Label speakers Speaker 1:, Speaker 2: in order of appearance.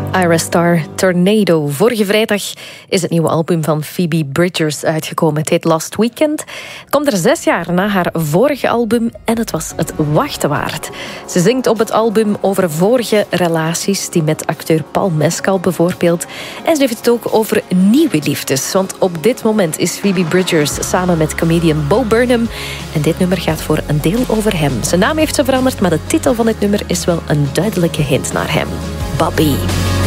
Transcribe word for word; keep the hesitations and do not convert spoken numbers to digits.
Speaker 1: Ira Star, Tornado. Vorige vrijdag is het nieuwe album van Phoebe Bridgers uitgekomen. Het heet Last Weekend. Het komt er zes jaar na haar vorige album en het was het wachten waard. Ze zingt op het album over vorige relaties, die met acteur Paul Mescal bijvoorbeeld. En ze heeft het ook over nieuwe liefdes. Want op dit moment is Phoebe Bridgers samen met comedian Bo Burnham. En dit nummer gaat voor een deel over hem. Zijn naam heeft ze veranderd, maar de titel van dit nummer is wel een duidelijke hint naar hem. Bobby.